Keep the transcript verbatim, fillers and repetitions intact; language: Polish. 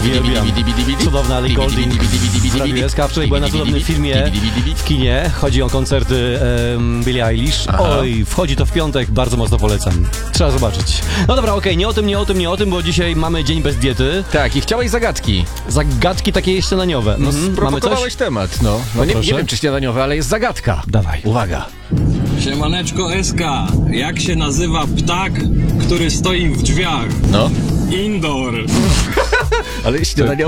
Uwielbiam. Cudowna Ali Golding z Radiu S K. Wczoraj byłem na cudownym filmie w kinie. Chodzi o koncerty um, Billie Eilish. Aha. Oj, wchodzi to w piątek, bardzo mocno polecam. Trzeba zobaczyć. No dobra, okej, okay, nie o tym, nie o tym, nie o tym, bo dzisiaj mamy dzień bez diety. Tak, i chciałeś zagadki. Zagadki takie śniadaniowe. No, mhm. sprowokowałeś temat, no. No, no nie, nie wiem, czy śniadaniowe, ale jest zagadka. Dawaj. Uwaga. Siemaneczko S K, jak się nazywa ptak, który stoi w drzwiach? No. Indoor. Ale śniadaniowe.